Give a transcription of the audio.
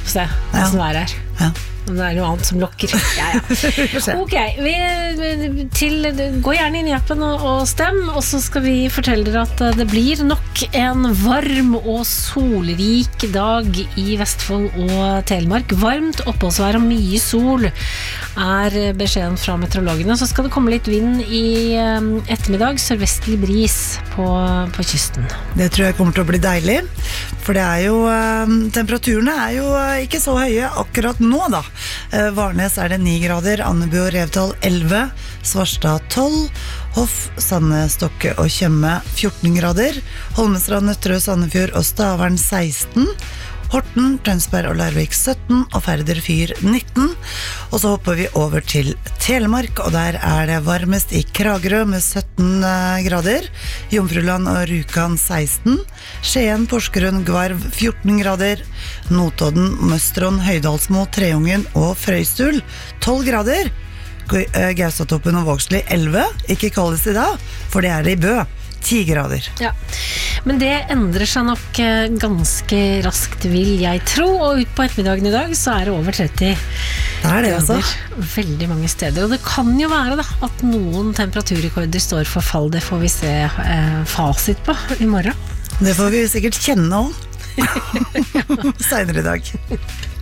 får se hvordan det er. Ja. Men det noe annet som lokker. Ja. Ok, gå gjerne inn i appen og stem, og så skal vi fortelle dere at det blir nok en varm og solrik dag i Vestfold og Telemark. Varmt oppholdsvær og mye sol beskjeden fra meteorologene. Så skal det komme litt vind i ettermiddag, sørvestlig bris på kysten. Det tror jeg kommer til å bli deilig, for det jo, temperaturene jo ikke så høye akkurat nå da. Varnes det 9 grader, Andebu og Revdal 11, Svarstad 12, Hoff, Sande, Stokke og Tjøme 14 grader, Holmestrand, Nøtterøy, Sandefjord og Stavern 16, Horten, Tønsberg og Larvik 17 og Færder Fyr 19. Og så hopper vi over til Telemark, og der det varmest i Kragerø med 17 grader, Jomfruland og Rjukan 16, Skien, Porsgrunn, Gvarv 14 grader, Notodden, Møstron, Høydalsmo, Treungen og Frøystul 12 grader, Gaustatoppen og Vågsli 11, ikke kalles i dag, for det det i Bø 10 grader. Ja, men det endrer seg nok ganske raskt, vil jeg tro, og ut på ettermiddagen i dag så det over 30 det altså. Veldig mange steder, og det kan jo være da, at noen temperaturrekorder står for fall, det får vi se fasit på i morgen. Det får vi sikkert kjenne om senere i dag.